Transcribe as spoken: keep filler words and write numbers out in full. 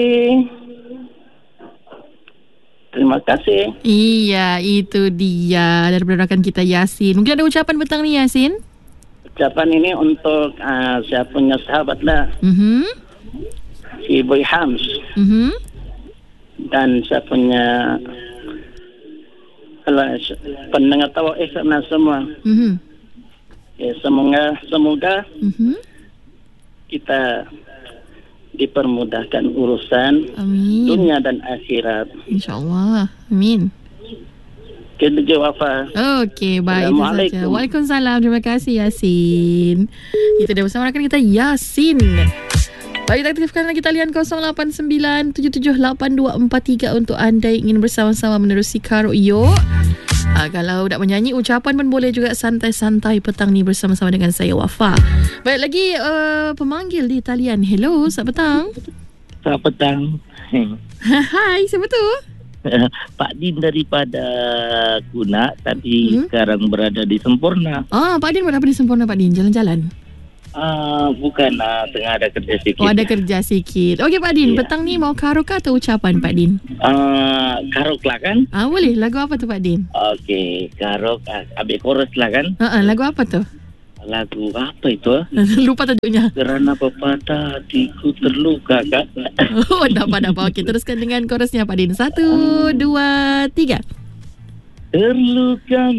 Terima kasih. Iya, itu dia daripada rakan kita Yasin. Mungkin ada ucapan petang ni, Yasin? Ucapan ini untuk uh, saya punya sahabat lah, Mhm. si Boy Hams, Mhm. dan saya punya kalau pendengar tahu eh sana semua. Mhm. Ya, semoga semoga Mhm. kita dipermudahkan urusan Amin. dunia dan akhirat. InsyaAllah. Amin. Kita Wafa. Okey, baik, itu saja. Assalamualaikum. Waalaikumsalam. Terima kasih, Yasin. Itu dia bersama rakan kita Yasin. Baik, kita aktifkan lagi talian kosong lapan sembilan tujuh tujuh lapan dua empat tiga untuk anda yang ingin bersama-sama menerusi Karo Yo. Ha, kalau nak menyanyi ucapan pun boleh juga, santai-santai petang ni bersama-sama dengan saya Wafa. Baik, lagi uh, pemanggil di talian. Hello, selamat petang. Selamat petang. Hai, siapa tu? Pak Din daripada Kuna, tapi Hmm? sekarang berada di Sempurna. Ah, Pak Din berapa di Sempurna, Pak Din? Jalan-jalan? Ah, bukan, ah, tengah ada kerja sikit. Oh, ada kerja sikit. Okey, Pak Din, Ya. petang ni mau karo kah atau ucapan, Pak Din? Ah, karok lah kan? Ah, boleh. Lagu apa tu, Pak Din? Okey, karok, ah, ambil chorus lah kan? Ha, uh-uh, lagu apa tu? Lagu apa itu? ah? Lupa tajuknya. Kerana pepatah hatiku terluka, Kak. Oh, dapat-dapat. Okey, teruskan dengan chorusnya, Pak Din. Satu, dua, tiga. Terluka